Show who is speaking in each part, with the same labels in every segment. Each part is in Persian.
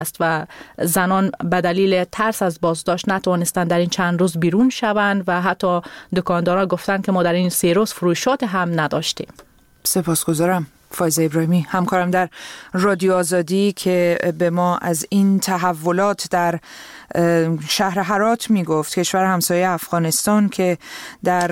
Speaker 1: است و زنان به دلیل ترس از بازداشت نتوانستند در این چند روز بیرون شوند و حتی دکاندارا گفتند که ما در این 3 روز فروشات هم نداشتیم.
Speaker 2: سپاسگزارم فایزه ابراهیمی، همکارم در رادیو آزادی، که به ما از این تحولات در شهر هرات میگفت، کشور همسایه افغانستان که در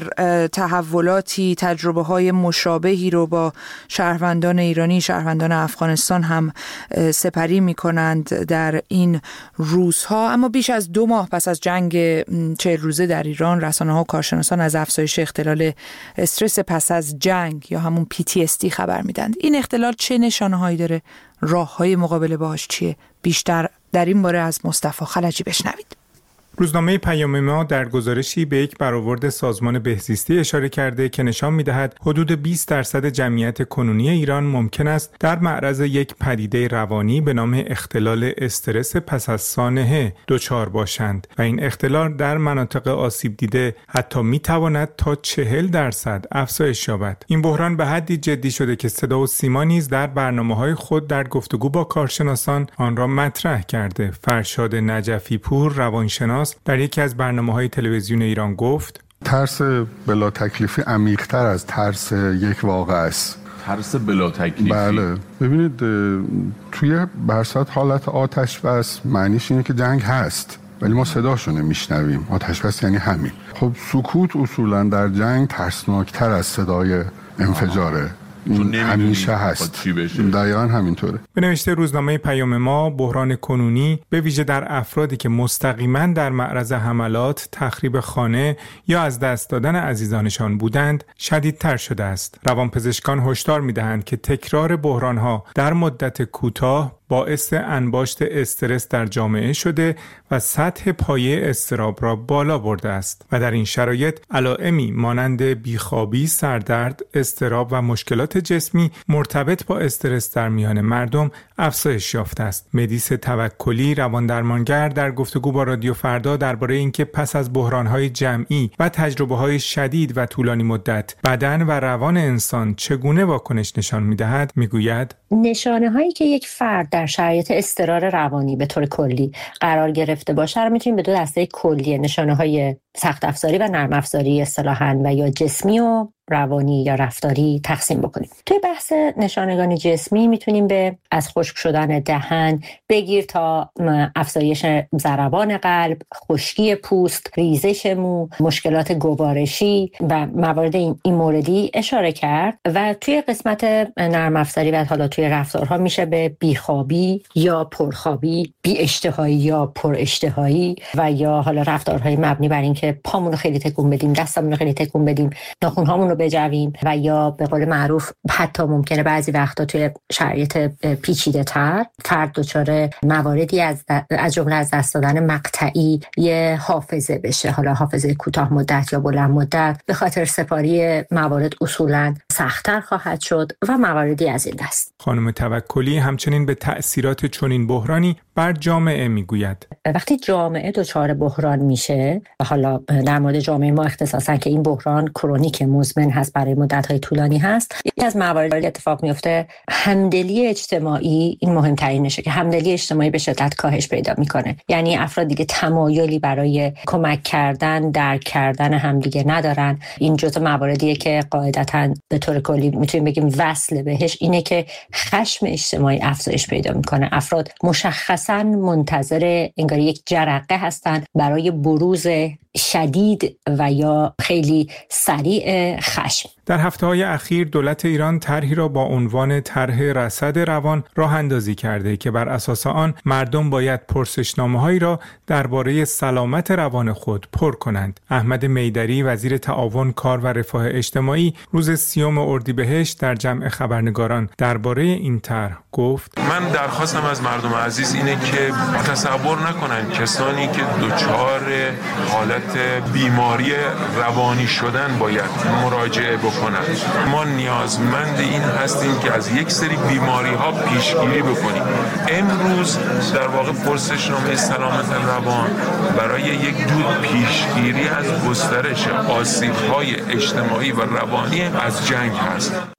Speaker 2: تحولاتی تجربه‌های مشابهی رو با شهروندان ایرانی، شهروندان افغانستان هم سپری میکنند در این روزها. اما بیش از 2 ماه پس از جنگ 40 روزه در ایران، رسانه‌ها و کارشناسان از افزایش اختلال استرس پس از جنگ یا همون PTSD خبر میدن. این اختلال چه نشانه‌هایی داره؟ راه‌های مقابله باهاش چیه؟ بیشتر در این باره از مصطفی خلجی بشنوید.
Speaker 3: روزنامه پیام ما در گزارشی به یک برآورد سازمان بهزیستی اشاره کرده که نشان می‌دهد حدود 20% جمعیت کنونی ایران ممکن است در معرض یک پدیده روانی به نام اختلال استرس پس از سانحه دچار باشند و این اختلال در مناطق آسیب دیده حتی می‌تواند تا 40% افزایش یابد. این بحران به حدی جدی شده که صدا و سیما نیز در برنامه‌های خود در گفتگو با کارشناسان آن را مطرح کرده. فرشاد نجفی پور، روانشناس، در یکی از برنامه‌های تلویزیون ایران گفت:
Speaker 4: ترس بلا تکلیفی عمیق‌تر از ترس یک واقعه است.
Speaker 5: ترس بلا تکلیفی؟
Speaker 4: بله. ببینید توی برصد حالت آتش بس معنیش اینه که جنگ هست ولی ما صداشو نمیشنویم. آتش بس یعنی همین. خب سکوت اصولا در جنگ ترسناکتر از صدای انفجاره. همیشه هست. دقیقاً همینطوره.
Speaker 3: به نوشته روزنامه پیام ما، بحران کنونی به ویژه در افرادی که مستقیما در معرض حملات، تخریب خانه یا از دست دادن عزیزانشان بودند شدیدتر شده است. روانپزشکان هشدار می‌دهند که تکرار بحران‌ها در مدت کوتاه باعث انباشت استرس در جامعه شده و سطح پایه اضطراب را بالا برده است و در این شرایط علائمی مانند بیخوابی، سردرد، اضطراب و مشکلات جسمی مرتبط با استرس در میان مردم افزایش یافته است. مدیس توکلی، رواندرمانگر، در گفتگو با رادیو فردا درباره اینکه پس از بحران‌های جمعی و تجربه‌های شدید و طولانی مدت بدن و روان انسان چگونه واکنش نشان می‌دهد، می‌گوید:
Speaker 6: نشانه‌هایی که یک فرد در شرایط اضطرار روانی به طور کلی قرار گرفته باشه رو می‌تونیم به 2 دسته کلی، نشانه‌های سخت افزاری و نرم افزاری اصطلاحاً و یا جسمی و روانی یا رفتاری تقسیم بکنیم. توی بحث نشانگان جسمی میتونیم به از خشک شدن دهن بگیر تا افزایش ضربان قلب، خشکی پوست، ریزش مو، مشکلات گوارشی و موارد این موردی اشاره کرد و توی قسمت نرم افزاری و حالا توی رفتارها میشه به بیخوابی یا پرخوابی، بی اشتهایی یا پر اشتهایی و یا حالا رفتارهای مبنی بر اینکه پامون رو خیلی تکون بدیم، دستمون رو خیلی تکون بدیم، ناخن‌هامون رو بجویم و یا به قول معروف حتی ممکنه بعضی وقتا توی شرایط پیچیده تر فرد دچار مواردی از جمله از دست دادن مقطعی یه حافظه بشه، حالا حافظه کوتاه مدت یا بلند مدت، به خاطر سپاری موارد اصولاً سخت‌تر خواهد شد و مواردی از این دست.
Speaker 3: خانم توکلی همچنین به تأثیرات چنین بحرانی بر جامعه میگوید:
Speaker 6: وقتی جامعه دچار بحران میشه و حالا در مورد جامعه ما اختصاصا که این بحران کرونیک مزمن هست، برای مدت‌های طولانی هست، یکی از مواردی اتفاق میفته همدلی اجتماعی، این مهمترینشه که همدلی اجتماعی به شدت کاهش پیدا میکنه. یعنی افراد دیگه تمایلی برای کمک کردن، درک کردن همدیگه ندارن. این جزء مواردیه که قاعدتاً به طور کلی میتونیم بگیم وصل بهش اینه که خشم اجتماعی افزایش پیدا میکنه. افراد مشخصاً منتظر انگار یک جرقه هستن برای بروز شدید و یا خیلی سریع خشم.
Speaker 3: در هفته‌های اخیر دولت ایران طرحی را با عنوان طرح رصد روان راه اندازی کرده که بر اساس آن مردم باید پرسشنامه‌هایی را درباره سلامت روان خود پر کنند. احمد میدری، وزیر تعاون، کار و رفاه اجتماعی، روز 30 اردیبهشت در جمع خبرنگاران درباره این طرح گفت:
Speaker 7: من درخواستم از مردم عزیز اینه که تصور نکنن کسانی که دچار حالت بیماری روانی شدن باید مراجعه بکنن. ما نیازمند این هستیم که از یک سری بیماری ها پیشگیری بکنیم. امروز در واقع پرسشنامه سلامت روان برای یک جور پیشگیری از گسترش آسیب های اجتماعی و روانی از جنگ هست.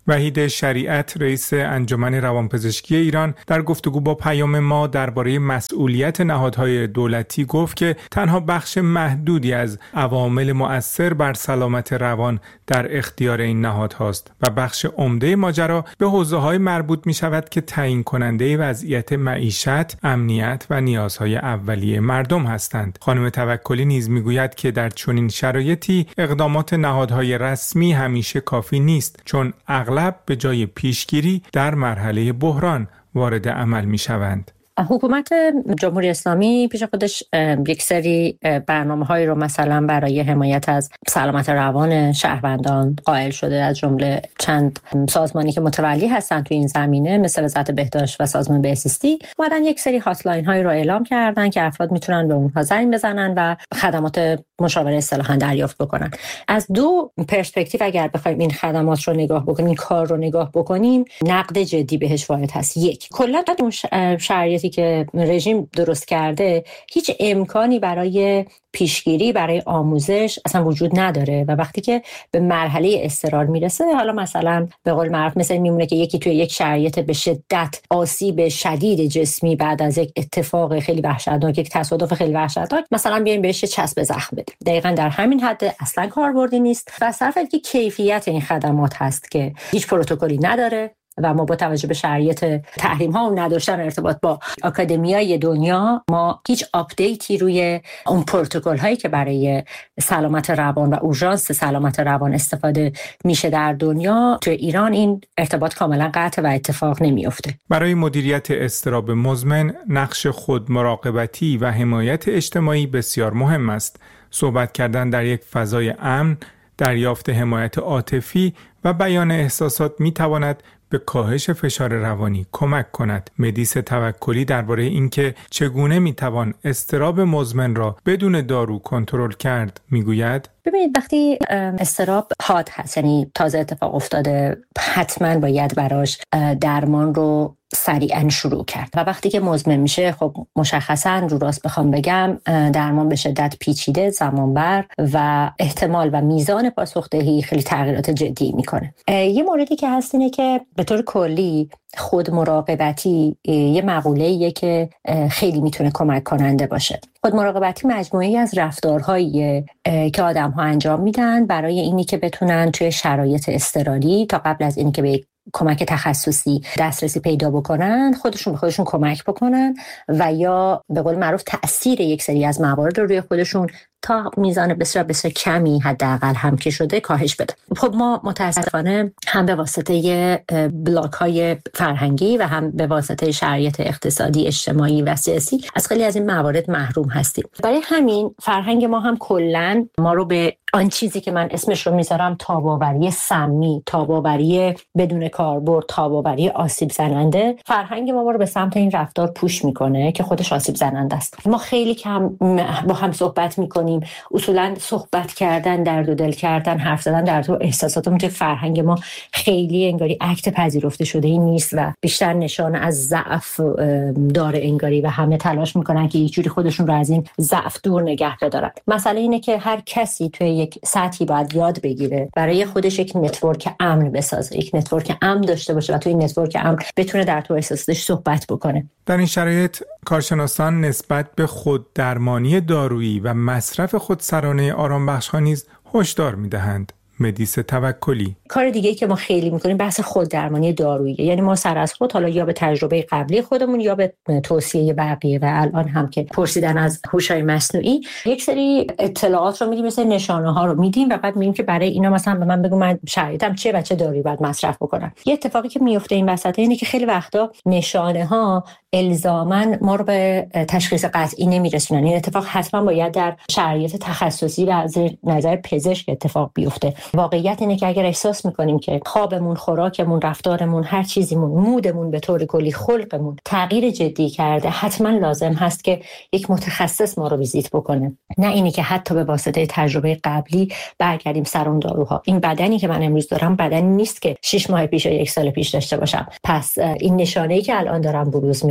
Speaker 3: وحید شریعت رئیس انجمن روانپزشکی ایران در گفتگو با پیام ما درباره مسئولیت نهادهای دولتی گفت که تنها بخش محدودی از عوامل مؤثر بر سلامت روان در اختیار این نهادهاست و بخش عمده ماجرا به حوزه‌های مربوط می‌شود که تعیین کننده وضعیت معیشت، امنیت و نیازهای اولیه مردم هستند. خانم توکلی نیز می‌گوید که در چنین شرایطی اقدامات نهادهای رسمی همیشه کافی نیست، چون اغلب به جای پیشگیری در مرحله بحران وارد عمل می‌شوند.
Speaker 6: حکومت جمهوری اسلامی پیش خودش یک سری برنامه‌هایی رو مثلا برای حمایت از سلامت روان شهروندان قائل شده، از جمله چند سازمانی که متولی هستن تو این زمینه مثل وزارت بهداشت و سازمان بهزیستی اومدن یک سری هاتلاین هایی رو اعلام کردن که افراد میتونن به اونها زنگ بزنن و خدمات مشاوره اصطلاحاً دریافت بکنن. از دو پرسپکتیو اگر بخوایم این خدمات رو نگاه بکنیم، این کار رو نگاه بکنیم، نقد جدی بهش وارد هست. یک، کلا اون شرایطی که رژیم درست کرده هیچ امکانی برای پیشگیری، برای آموزش اصلا وجود نداره و وقتی که به مرحله اضطرار میرسه، حالا مثلا به قول معروف مثلا میمونه که یکی توی یک شرایط به شدت آسیب شدید جسمی بعد از یک اتفاق خیلی وحشتناک، یک تصادف خیلی وحشتناک، مثلا بیایم بهش چسب زخم بدیم. دقیقاً در همین حد اصلا کاربردی نیست و صرفاً که کیفیت این خدمات هست که هیچ پروتکلی نداره و ما با توجه به شرایط تحریم ها و نداشتن ارتباط با آکادمیای دنیا ما هیچ آپدیتی روی اون پروتکل هایی که برای سلامت روان و اورژانس سلامت روان استفاده میشه در دنیا، تو ایران این ارتباط کاملا قطع و اتفاق نمیفته.
Speaker 3: برای مدیریت اضطراب مزمن نقش خود مراقبتی و حمایت اجتماعی بسیار مهم است. صحبت کردن در یک فضای امن، دریافت حمایت عاطفی و بیان احساسات میتواند به کاهش فشار روانی کمک کند. مدیس توکلی درباره اینکه چگونه میتوان اضطراب مزمن را بدون دارو کنترل کرد میگوید:
Speaker 6: ببینید، وقتی اضطراب حاد هست، یعنی تازه اتفاق افتاده، حتما باید براش درمان رو سریعا شروع کرد و وقتی که مزمن میشه، خب مشخصا رو راست بخوام بگم درمان به شدت پیچیده، زمانبر و احتمال و میزان پاسخدهی خیلی تغییرات جدی میکنه. یه موردی که هست اینه که به طور کلی خود مراقبتی یه مقوله‌ایه که خیلی میتونه کمک کننده باشه. خود مراقبتی مجموعه‌ای از رفتارهایی که آدم‌ها انجام میدن برای اینی که بتونن توی شرایط اضطراری تا قبل از اینی که به کمک تخصصی دسترسی پیدا بکنن خودشون به خودشون کمک بکنن و یا به قول معروف تأثیر یک سری از موارد رو روی خودشون تا میزان بسیار کمی حداقل هم که شده کاهش بده. خب ما متاسفانه هم به واسطه بلاک‌های فرهنگی و هم به واسطه شرایط اقتصادی، اجتماعی و سیاسی از خیلی از این موارد محروم هستیم. برای همین فرهنگ ما هم کلاً ما رو به آن چیزی که من اسمش رو میذارم تاب‌آوری سمی، تاب‌آوری بدون کاربرد، تاب‌آوری آسیب زننده، فرهنگ ما رو به سمت این رفتار پوش میکنه که خودش آسیب زننده است. ما خیلی کم با هم صحبت میکنیم. اصولا صحبت کردن، درد و دل کردن، حرف زدن در تو احساساتمون توی فرهنگ ما خیلی انگاری اکت پذیرفته شده ای نیست و بیشتر نشانه از ضعف داره انگاری و همه تلاش میکنن که یک جوری خودشون رو از این ضعف دور نگه بدارن. مسئله اینه که هر کسی توی یک سطحی باید یاد بگیره برای خودش یک نتورک امن بسازه، یک نتورک امن داشته باشه و توی این نتورک امن بتونه در تو احساساتش صحبت بکنه.
Speaker 3: در این شرایط کارشناسان نسبت به خود درمانی دارویی و مصرف خودسرانه آرامبخش‌ها نیز هشدار می‌دهند. مدیس توکلی:
Speaker 6: کار دیگه‌ای که ما خیلی می‌کنیم بحث خود درمانی دارویی، یعنی ما سر از خود، حالا یا به تجربه قبلی خودمون یا به توصیه بقیه و الان هم که پرسیدن از هوش‌های مصنوعی، یک سری اطلاعات رو میدیم، مثلا نشانه‌ها رو میدیم و بعد میگیم که برای اینا مثلا به من بگو من شرایطم چیه و چه دارویی باید مصرف بکنم. یه اتفاقی که میفته این وسط اینه که خیلی وقتا نشانه‌ها الزاماً ما رو به تشخیص قطعی نمیرسونن. این اتفاق حتما باید در شرایط تخصصی و از نظر پزشک اتفاق بیفته. واقعیت اینه که اگر احساس میکنیم که خوابمون، خوراکمون، رفتارمون، هر چیزیمون، مودمون به طور کلی، خلقمون تغییر جدی کرده، حتما لازم هست که یک متخصص ما رو ویزیت بکنه. نه اینی که حتی به واسطه تجربه قبلی برگردیم سر اون داروها. این بدنی که من امروز دارم بدنی نیست که 6 ماه پیش یا 1 سال پیش داشته باشم. پس این نشانه‌ای که الان دارم بروز میدم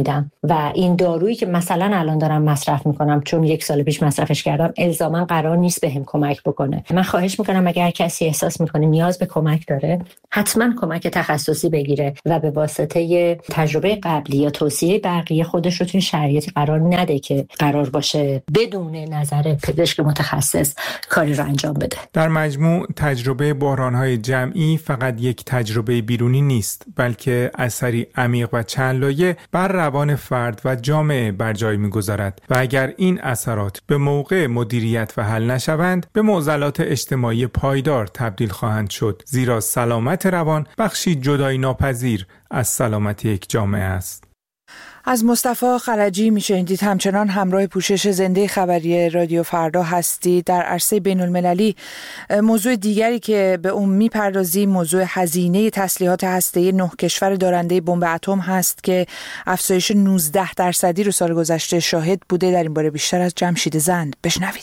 Speaker 6: میدم و این دارویی که مثلا الان دارم مصرف میکنم چون 1 سال پیش مصرفش کردم الزاما قرار نیست بهم کمک بکنه. من خواهش میکنم اگر کسی احساس میکنه نیاز به کمک داره حتما کمک تخصصی بگیره و به واسطه تجربه قبلی یا توصیه بقیه خودش رو توی شرایطی قرار نده که قرار باشه بدون نظر پزشک متخصص کاری رو انجام بده.
Speaker 3: در مجموع تجربه بحران‌های جمعی فقط یک تجربه بیرونی نیست، بلکه اثری عمیق و چند لایه بر روان فرد و جامعه بر جای می‌گذارد و اگر این اثرات به موقع مدیریت و حل نشوند به معضلات اجتماعی پایدار تبدیل خواهند شد، زیرا سلامت روان بخشی جدایی ناپذیر از سلامتی یک جامعه است.
Speaker 2: از مصطفی خلجی میشنیدید. همچنان همراه پوشش زنده خبری رادیو فردا هستید. در عرصه بین المللی موضوع دیگری که به اون میپردازیم موضوع هزینه تسلیحات هسته‌ای 9 کشور دارنده بمب اتم هست که افزایش 19% رو سال گذشته شاهد بوده. در این باره بیشتر از جمشید زند بشنوید.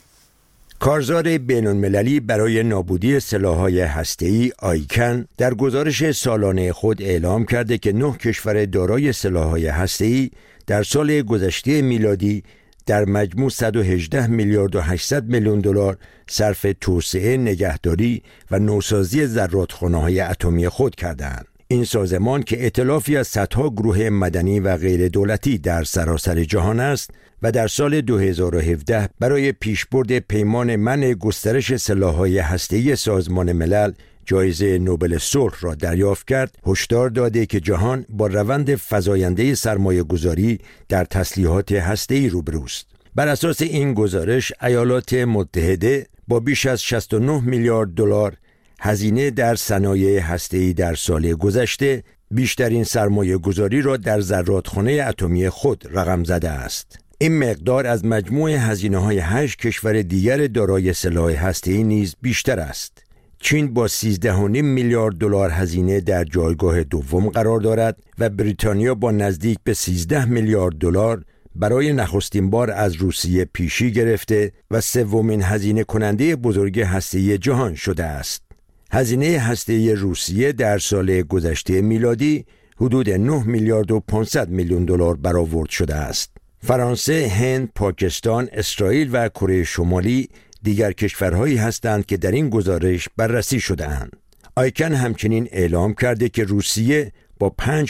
Speaker 5: کارزار بین‌المللی برای نابودی سلاح‌های هسته‌ای آیکن در گزارش سالانه خود اعلام کرده که 9 کشور دارای سلاح‌های هسته‌ای در سال گذشته میلادی در مجموع 118 میلیارد و 800 میلیون دلار صرف توسعه، نگهداری و نوسازی ذراتخانه‌های اتمی خود کردند. این سازمان که ائتلافی از صدها گروه مدنی و غیر دولتی در سراسر جهان است و در سال 2017 برای پیشبرد پیمان منع گسترش سلاح‌های هسته‌ای سازمان ملل جایزه نوبل صلح را دریافت کرد، هشدار داده که جهان با روند فزاینده سرمایه‌گذاری در تسلیحات هسته‌ای روبروست. بر اساس این گزارش ایالات متحده با بیش از 69 میلیارد دلار هزینه در صنایع هسته‌ای در سال گذشته بیشترین سرمایه گذاری را در ذراتخانه اتمی خود رقم زده است. این مقدار از مجموع هزینه‌های 8 کشور دیگر دارای سلاح هسته‌ای نیز بیشتر است. چین با 13.5 میلیارد دلار هزینه در جایگاه دوم قرار دارد و بریتانیا با نزدیک به 13 میلیارد دلار برای نخستین بار از روسیه پیشی گرفته و سومین هزینه کننده بزرگ هسته‌ای جهان شده است. هزینه هسته‌ای روسیه در سال گذشته میلادی حدود 9 میلیارد و 500 میلیون دلار برآورد شده است. فرانسه، هند، پاکستان، اسرائیل و کره شمالی دیگر کشورهایی هستند که در این گزارش بررسی شده‌اند. آیکن همچنین اعلام کرده که روسیه با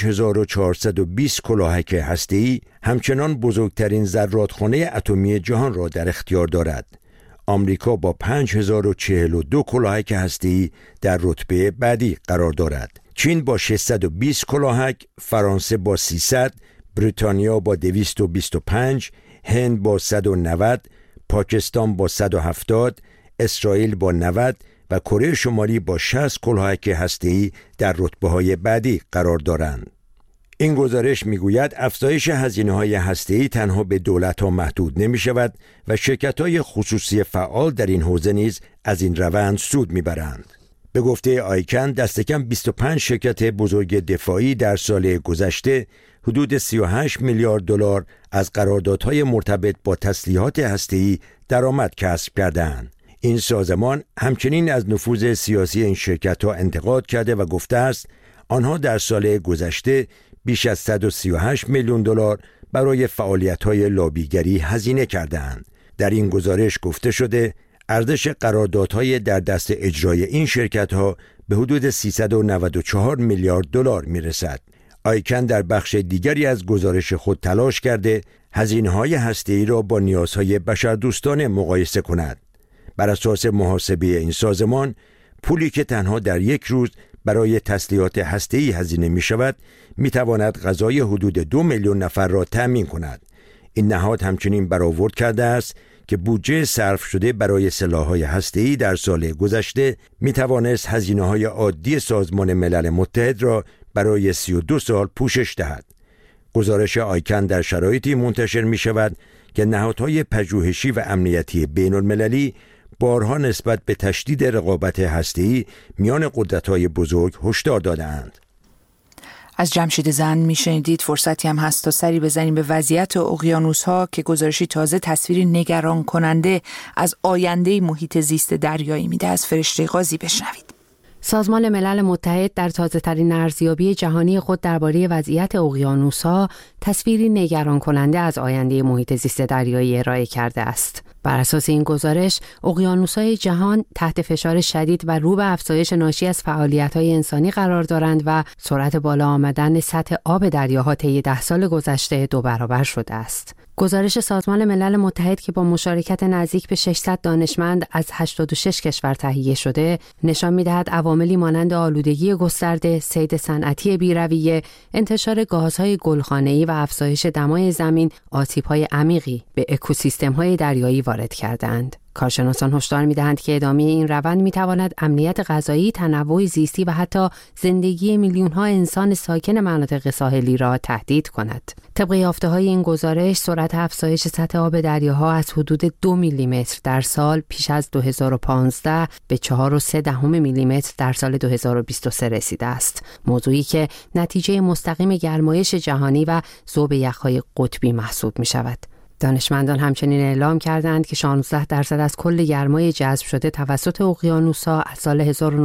Speaker 5: 5420 کلاهک هسته‌ای همچنان بزرگترین ذراتخانه اتمی جهان را در اختیار دارد. آمریکا با 5042 کلاهک هسته‌ای در رتبه بعدی قرار دارد. چین با 620 کلاهک، فرانسه با 300، بریتانیا با 225، هند با 190، پاکستان با 170، اسرائیل با 90 و کره شمالی با 60 کلاهک هسته‌ای در رتبه‌های بعدی قرار دارند. این گزارش میگوید افزایش هزینه‌های هسته‌ای تنها به دولت‌ها محدود نمی‌شود و شرکت‌های خصوصی فعال در این حوزه نیز از این روند سود می‌برند. به گفته آیکن دست کم 25 شرکت بزرگ دفاعی در سال گذشته حدود 38 میلیارد دلار از قراردادهای مرتبط با تسلیحات هسته‌ای درآمد کسب کردند. این سازمان همچنین از نفوذ سیاسی این شرکت‌ها انتقاد کرده و گفته است آنها در سال گذشته بیش از 138 میلیون دلار برای فعالیت‌های لابیگری هزینه کردند. در این گزارش گفته شده ارزش قراردادهای در دست اجرای این شرکت‌ها به حدود 394 میلیارد دلار میرسد. آیکن در بخش دیگری از گزارش خود تلاش کرده هزینه‌های هسته‌ای را با نیازهای بشردوستانه مقایسه کند. بر اساس محاسبه این سازمان پولی که تنها در یک روز برای تسلیحات هسته‌ای هزینه می شود می تواند غذای حدود 2 میلیون نفر را تأمین کند. این نهاد همچنین برآورد کرده است که بودجه صرف شده برای سلاح‌های هسته‌ای در سال گذشته می توانست هزینه‌های عادی سازمان ملل متحد را برای 32 سال پوشش دهد. گزارش آیکن در شرایطی منتشر می شود که نهادهای پژوهشی و امنیتی بین‌المللی بارها نسبت به تشدید رقابت هسته‌ای میان قدرت‌های بزرگ هشدار داده‌اند.
Speaker 2: از جمشید زند میشنیدید. فرصتی هم هست تا سری بزنیم به وضعیت اقیانوس‌ها که گزارشی تازه تصویری نگران کننده از آینده محیط زیست دریایی میده. از فرشته قاضی بشنوید.
Speaker 8: سازمان ملل متحد در تازه‌ترین ارزیابی جهانی خود درباره وضعیت اقیانوس‌ها تصویری نگران کننده از آینده محیط زیست دریایی ارائه کرده است. بر اساس این گزارش، اقیانوس‌های جهان تحت فشار شدید و رو به افزایش ناشی از فعالیت‌های انسانی قرار دارند و سرعت بالا آمدن سطح آب دریاها طی 10 سال گذشته 2 برابر شده است. گزارش سازمان ملل متحد که با مشارکت نزدیک به 600 دانشمند از 86 کشور تهیه شده، نشان می‌دهد عواملی مانند آلودگی گسترده، صید صنعتی بی‌رویه، انتشار گازهای گلخانه‌ای و افزایش دمای زمین آسیب‌های عمیقی به اکوسیستم‌های دریایی وارد کردند. کارشناسان هشدار می‌دهند که ادامه این روند می‌تواند امنیت غذایی، تنوع زیستی و حتی زندگی میلیون‌ها انسان ساکن مناطق ساحلی را تهدید کند. طبق یافته‌های این گزارش، سرعت افزایش سطح آب دریاها از حدود 2 میلیمتر در سال پیش از 2015 به 4.3 میلیمتر در سال 2023 رسیده است. موضوعی که نتیجه مستقیم گرمایش جهانی و ذوب یخ‌های قطبی محسوب می‌شود. دانشمندان همچنین اعلام کردند که 16% از کل گرمای جذب شده توسط اقیانوس‌ها از سال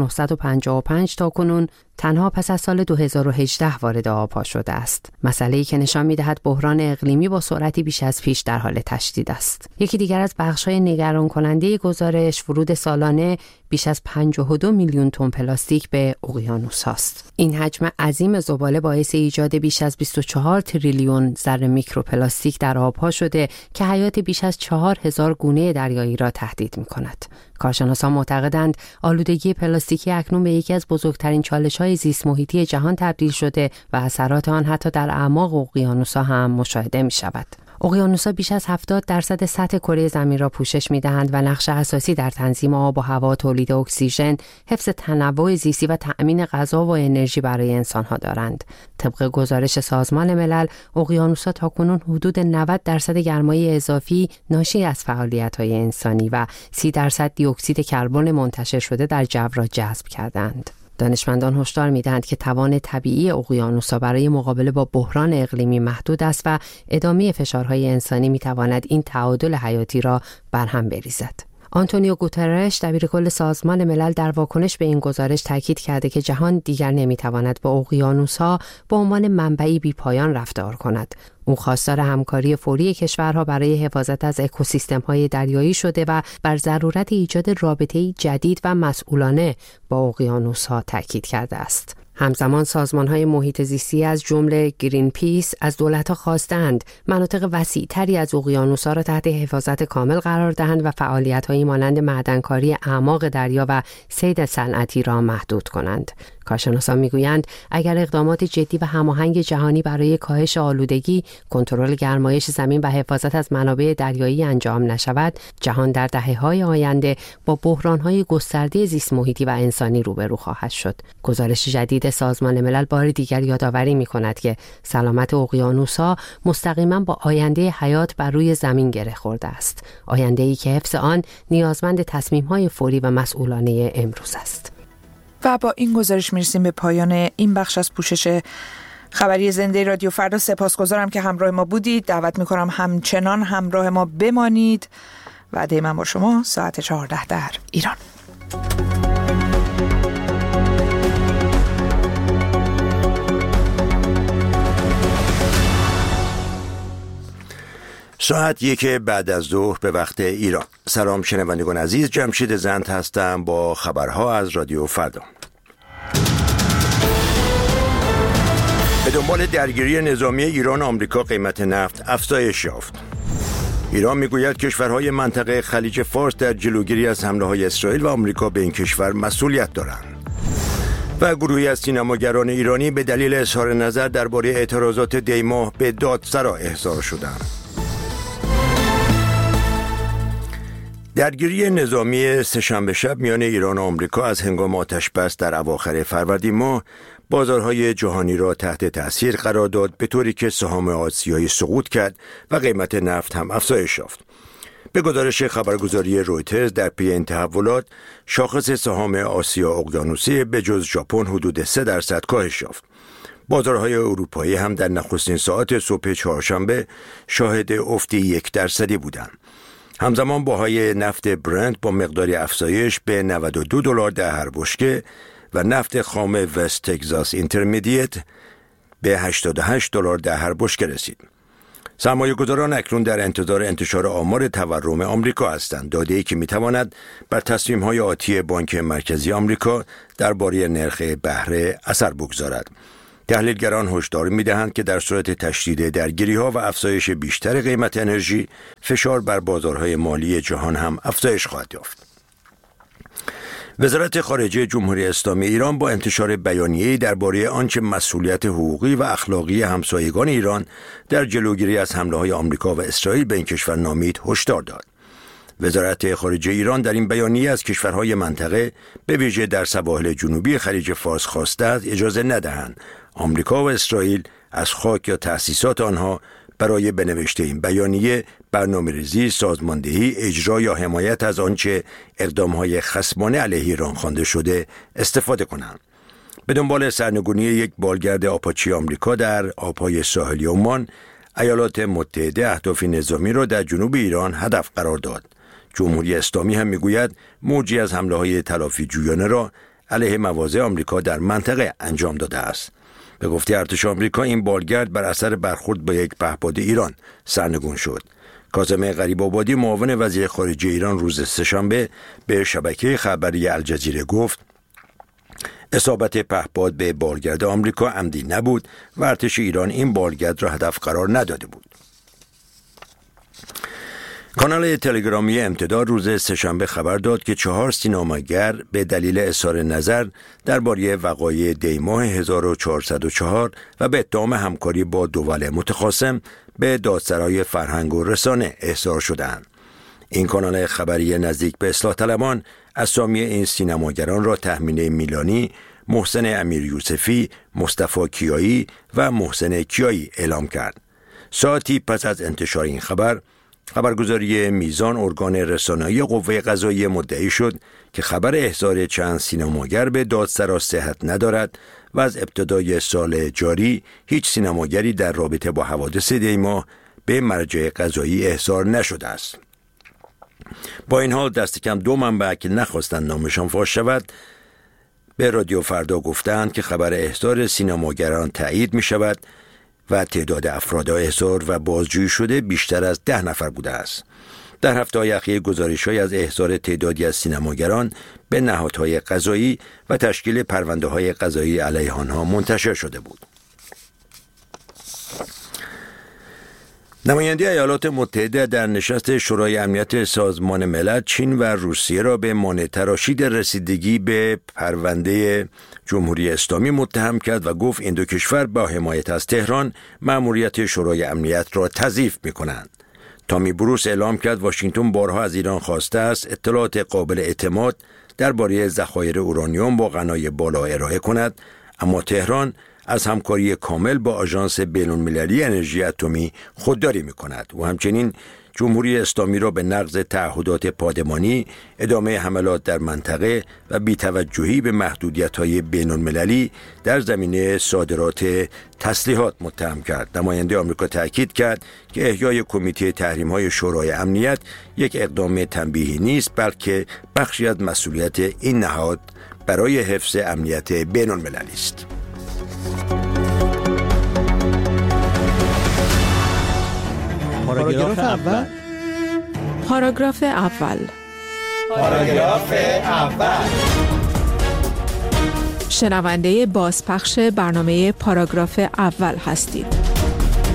Speaker 8: 1955 تا کنون تنها پس از سال 2018 وارد آبها شده است. مسئله‌ای که نشان می‌دهد بحران اقلیمی با سرعتی بیش از پیش در حال تشدید است. یکی دیگر از بخش‌های نگران کننده گزارش ورود سالانه بیش از 52 میلیون تن پلاستیک به اقیانوس است. این حجم عظیم زباله باعث ایجاد بیش از 24 تریلیون ذره میکروپلاستیک در آبها شده که حیات بیش از 4000 گونه دریایی را تهدید می‌کند. کارشناسان معتقدند آلودگی پلاستیکی اکنون به یکی از بزرگترین چالش‌های زیست محیطی جهان تبدیل شده و اثرات آن حتی در اعماق اقیانوس‌ها هم مشاهده می‌شود. اقیانوس‌ها بیش از 70% سطح کره زمین را پوشش می‌دهند و نقش اساسی در تنظیم آب و هوا، تولید اکسیژن، حفظ تنوع زیستی و تأمین غذا و انرژی برای انسان‌ها دارند. طبق گزارش سازمان ملل، اقیانوس‌ها تاکنون حدود 90% گرمای اضافی ناشی از فعالیت‌های انسانی و 30% دی اکسید کربن منتشر شده در جو را جذب کردند. دانشمندان هشدار می‌دهند که توان طبیعی اقیانوس‌ها برای مقابله با بحران اقلیمی محدود است و ادامه فشارهای انسانی می‌تواند این تعادل حیاتی را برهم بریزد. آنتونیو گوترش، دبیرکل سازمان ملل، در واکنش به این گزارش تاکید کرده که جهان دیگر نمی‌تواند با اقیانوس‌ها به عنوان منبعی بی‌پایان رفتار کند. او خواستار همکاری فوری کشورها برای حفاظت از اکوسیستم‌های دریایی شده و بر ضرورت ایجاد رابطه‌ای جدید و مسئولانه با اقیانوس‌ها تاکید کرده است. همزمان سازمان‌های محیط زیستی از جمله گرین پیس از دولت‌ها خواستند مناطق وسیع‌تری از اقیانوس‌ها را تحت حفاظت کامل قرار دهند و فعالیت‌هایی مانند معدنکاری اعماق دریا و صید صنعتی را محدود کنند. کارشناسان میگویند اگر اقدامات جدی و هماهنگ جهانی برای کاهش آلودگی، کنترل گرمایش زمین و حفاظت از منابع دریایی انجام نشود، جهان در دهه‌های آینده با بحران‌های گسترده زیست محیطی و انسانی روبرو خواهد شد. گزارش جدید سازمان ملل بار دیگر یادآوری می‌کند که سلامت اقیانوس‌ها مستقیما با آینده حیات بر روی زمین گره خورده است. آینده‌ای که حفظ آن نیازمند تصمیم‌های فوری و مسئولانه امروز است.
Speaker 2: و با این گزارش میرسیم به پایان این بخش از پوشش خبری زنده رادیو فردا. سپاسگزارم که همراه ما بودید. دعوت میکنم همچنان همراه ما بمانید. وعده من با شما ساعت 14 در ایران.
Speaker 5: ساعت 1 بعد از ظهر به وقت ایران. سلام شنوندگان عزیز، جمشید زند هستم با خبرها از رادیو فردا. به دنبال درگیری نظامی ایران و آمریکا قیمت نفت افزایش یافت. ایران میگوید کشورهای منطقه خلیج فارس در جلوگیری از حمله‌های اسرائیل و آمریکا به این کشور مسئولیت دارند. و گروهی از سینماگران ایرانی به دلیل اظهار نظر درباره اعتراضات دیماه به دادسرا احضار شدند. درگیری نظامی سه‌شنبه شب میان ایران و آمریکا از هنگام آتش‌بس در اواخر فروردین ماه بازارهای جهانی را تحت تأثیر قرار داد، به طوری که سهام آسیایی سقوط کرد و قیمت نفت هم افزایش یافت. به گزارش خبرگزاری رویترز، در پی این تحولات شاخص سهام آسیا اقیانوسی به جز ژاپن حدود 3% کاهش یافت. بازارهای اروپایی هم در نخستین ساعات صبح چهارشنبه شاهد افت 1% بودند. همزمان بهای نفت برنت با مقداری افزایش به $92 در هر بشکه و نفت خام وست تگزاس اینترمدیت به $88 در هر بشکه رسید. سرمایه‌گذاران اکنون در انتظار انتشار آمار تورم آمریکا هستند، داده‌ای که می‌تواند بر تصمیم‌های آتی بانک مرکزی آمریکا درباره نرخ بهره اثر بگذارد. تحلیلگران هشدار می‌دهند که در صورت تشدید درگیری‌ها و افزایش بیشتر قیمت انرژی، فشار بر بازارهای مالی جهان هم افزایش خواهد یافت. وزارت خارجه جمهوری اسلامی ایران با انتشار بیانیه‌ای درباره آنچه مسئولیت حقوقی و اخلاقی همسایگان ایران در جلوگیری از حمله‌های آمریکا و اسرائیل به این کشور نامید هشدار داد. وزارت خارجه ایران در این بیانیه از کشورهای منطقه به ویژه در سواحل جنوبی خلیج فارس خواسته است اجازه ندهند آمریکا و اسرائیل از خاک یا تأسیسات آنها برای بنوشته این بیانیه، برنامه‌ریزی، سازماندهی، اجرا یا حمایت از آنچه اقدام‌های خصمانه علیه ایران خوانده شده استفاده کنند. به دنبال سرنگونی یک بالگرد آپاچی آمریکا در آب‌های ساحلی عمان، ایالات متحده اهداف نظامی را در جنوب ایران هدف قرار داد. جمهوری اسلامی هم میگوید موجی از حمله‌های تلافی جویانه را علیه مواضع آمریکا در منطقه انجام داده است. به گفته ارتش آمریکا این بالگرد بر اثر برخورد با یک پهپاد ایران سرنگون شد. کاظم غریب‌آبادی معاون وزیر خارجه ایران روز سه‌شنبه به شبکه خبری الجزیره گفت اصابت پهپاد به بالگرد آمریکا عمدی نبود و ارتش ایران این بالگرد را هدف قرار نداده بود. کانال تلگرامی امتداد روز سه‌شنبه خبر داد که 4 سینماگر به دلیل اظهار نظر درباره وقایع دی‌ماه 1404 و به اتهام همکاری با دول متخاصم به دادسرای فرهنگ و رسانه احضار شدند. این کانال خبری نزدیک به اصلاح طلبان اسامی این سینماگران را تهمینه میلانی، محسن امیر یوسفی، مصطفی کیایی و محسن کیایی اعلام کرد. ساعتی پس از انتشار این خبرگزاری میزان ارگان رسانه‌ای قوه قضاییه مدعی شد که خبر احضار چند سینماگر به دادسرا صحت ندارد و از ابتدای سال جاری هیچ سینماگری در رابطه با حوادث دی‌ماه به مرجع قضایی احضار نشده است. با این حال دست کم 2 منبع که نخواستند نامشان فاش شود به رادیو فردا گفتند که خبر احضار سینماگران تایید می شود و تعداد افراد احضار و بازجویی شده بیشتر از 10 نفر بوده است. در هفته‌های اخیر گزارش‌هایی از احضار تعدادی از سینماگران به نهادهای قضایی و تشکیل پرونده‌های قضایی علیه آنها منتشر شده بود. نماینده ایالات متحده در نشست شورای امنیت سازمان ملل چین و روسیه را به مانع تراشید رسیدگی به پرونده جمهوری اسلامی متهم کرد و گفت این دو کشور با حمایت از تهران مأموریت شورای امنیت را تضعیف می‌کنند. تامی بروس اعلام کرد واشنگتن بارها از ایران خواسته است اطلاعات قابل اعتماد درباره ذخایر اورانیوم با غنای بالا ارائه کند، اما تهران از همکاری کامل با آژانس بین‌المللی انرژی اتمی خودداری می‌کند و همچنین جمهوری اسلامی را به نقض تعهدات پادمانی، ادامه حملات در منطقه و بی‌توجهی به محدودیت‌های بین‌المللی در زمینه صادرات تسلیحات متهم کرد. نماینده آمریکا تأکید کرد که احیای کمیته تحریم‌های شورای امنیت یک اقدام تنبیهی نیست، بلکه بخشی از مسئولیت این نهاد برای حفظ امنیت بین‌المللی است.
Speaker 9: پاراگراف اول.
Speaker 1: پاراگراف اول.
Speaker 9: پاراگراف اول.
Speaker 1: شنونده بازپخش برنامه پاراگراف اول هستید.